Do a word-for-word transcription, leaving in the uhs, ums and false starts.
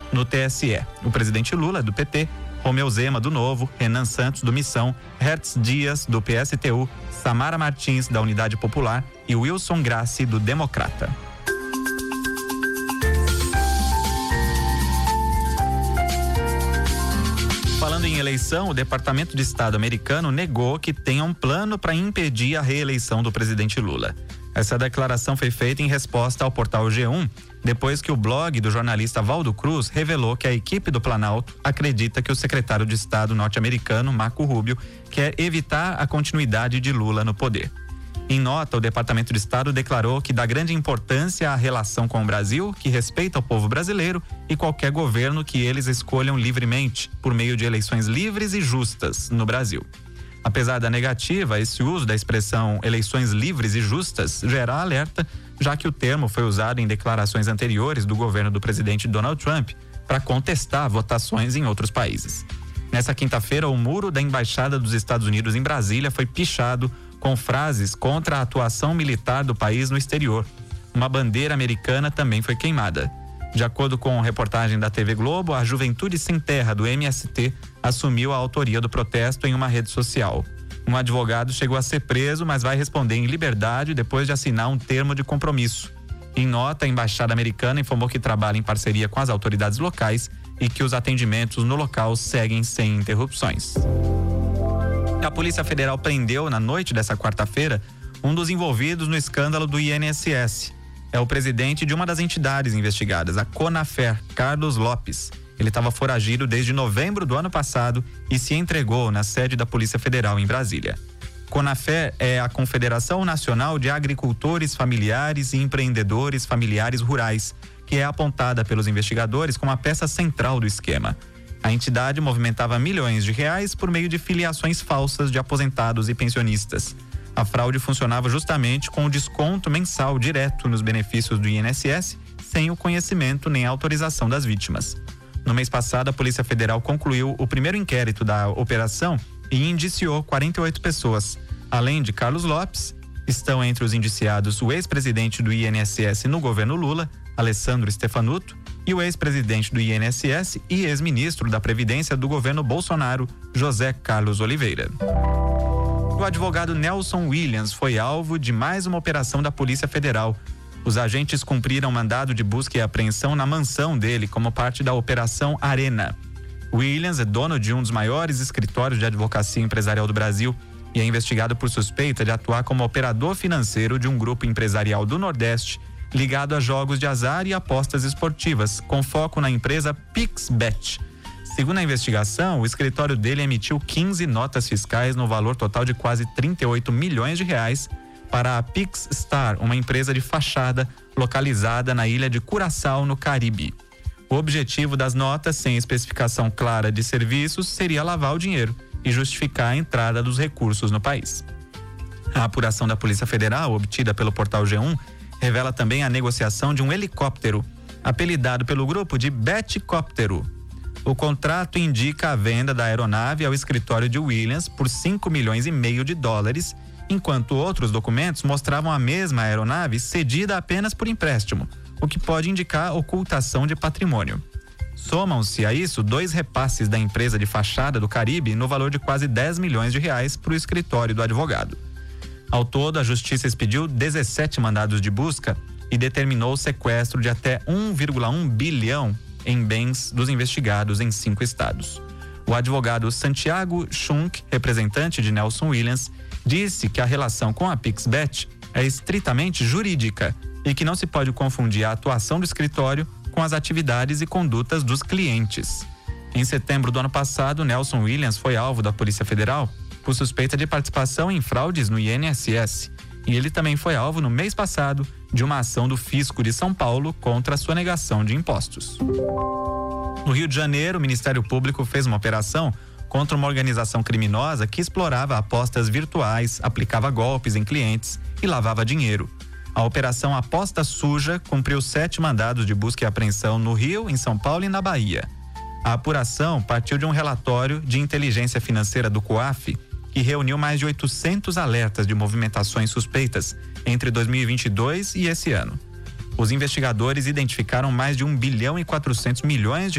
no T S E. O presidente Lula, do P T, Romeu Zema, do Novo, Renan Santos, do Missão, Hertz Dias, do P S T U, Samara Martins, da Unidade Popular e Wilson Grassi, do Democrata. Falando em eleição, o Departamento de Estado americano negou que tenha um plano para impedir a reeleição do presidente Lula. Essa declaração foi feita em resposta ao portal G um, depois que o blog do jornalista Valdo Cruz revelou que a equipe do Planalto acredita que o secretário de Estado norte-americano, Marco Rubio, quer evitar a continuidade de Lula no poder. Em nota, o Departamento de Estado declarou que dá grande importância à relação com o Brasil, que respeita o povo brasileiro e qualquer governo que eles escolham livremente, por meio de eleições livres e justas no Brasil. Apesar da negativa, esse uso da expressão eleições livres e justas gera alerta, já que o termo foi usado em declarações anteriores do governo do presidente Donald Trump para contestar votações em outros países. Nessa quinta-feira, o muro da Embaixada dos Estados Unidos em Brasília foi pichado com frases contra a atuação militar do país no exterior. Uma bandeira americana também foi queimada. De acordo com reportagem da T V Globo, a Juventude Sem Terra do M S T assumiu a autoria do protesto em uma rede social. Um advogado chegou a ser preso, mas vai responder em liberdade depois de assinar um termo de compromisso. Em nota, a Embaixada Americana informou que trabalha em parceria com as autoridades locais e que os atendimentos no local seguem sem interrupções. A Polícia Federal prendeu, na noite dessa quarta-feira, um dos envolvidos no escândalo do I N S S. É o presidente de uma das entidades investigadas, a Conafer, Carlos Lopes. Ele estava foragido desde novembro do ano passado e se entregou na sede da Polícia Federal em Brasília. Conafer é a Confederação Nacional de Agricultores Familiares e Empreendedores Familiares Rurais, que é apontada pelos investigadores como a peça central do esquema. A entidade movimentava milhões de reais por meio de filiações falsas de aposentados e pensionistas. A fraude funcionava justamente com o desconto mensal direto nos benefícios do I N S S, sem o conhecimento nem a autorização das vítimas. No mês passado, a Polícia Federal concluiu o primeiro inquérito da operação e indiciou quarenta e oito pessoas. Além de Carlos Lopes, estão entre os indiciados o ex-presidente do I N S S no governo Lula, Alessandro Stefanuto, e o ex-presidente do I N S S e ex-ministro da Previdência do governo Bolsonaro, José Carlos Oliveira. O advogado Nelson Williams foi alvo de mais uma operação da Polícia Federal. Os agentes cumpriram mandado de busca e apreensão na mansão dele como parte da Operação Arena. Williams é dono de um dos maiores escritórios de advocacia empresarial do Brasil e é investigado por suspeita de atuar como operador financeiro de um grupo empresarial do Nordeste ligado a jogos de azar e apostas esportivas, com foco na empresa PixBet. Segundo a investigação, o escritório dele emitiu quinze notas fiscais no valor total de quase trinta e oito milhões de reais para a PixStar, uma empresa de fachada localizada na ilha de Curaçao, no Caribe. O objetivo das notas, sem especificação clara de serviços, seria lavar o dinheiro e justificar a entrada dos recursos no país. A apuração da Polícia Federal, obtida pelo portal G um, revela também a negociação de um helicóptero, apelidado pelo grupo de Betcóptero. O contrato indica a venda da aeronave ao escritório de Williams por cinco milhões e meio de dólares, enquanto outros documentos mostravam a mesma aeronave cedida apenas por empréstimo, o que pode indicar ocultação de patrimônio. Somam-se a isso dois repasses da empresa de fachada do Caribe no valor de quase dez milhões de reais para o escritório do advogado. Ao todo, a Justiça expediu dezessete mandados de busca e determinou o sequestro de até um vírgula um bilhão em bens dos investigados em cinco estados. O advogado Santiago Schunk, representante de Nelson Williams, disse que a relação com a PixBet é estritamente jurídica e que não se pode confundir a atuação do escritório com as atividades e condutas dos clientes. Em setembro do ano passado, Nelson Williams foi alvo da Polícia Federal por suspeita de participação em fraudes no I N S S. E ele também foi alvo no mês passado de uma ação do Fisco de São Paulo contra a sonegação de impostos. No Rio de Janeiro, o Ministério Público fez uma operação contra uma organização criminosa que explorava apostas virtuais, aplicava golpes em clientes e lavava dinheiro. A Operação Aposta Suja cumpriu sete mandados de busca e apreensão no Rio, em São Paulo e na Bahia. A apuração partiu de um relatório de inteligência financeira do COAF, que reuniu mais de oitocentos alertas de movimentações suspeitas entre dois mil e vinte e dois e esse ano. Os investigadores identificaram mais de um bilhão e quatrocentos milhões de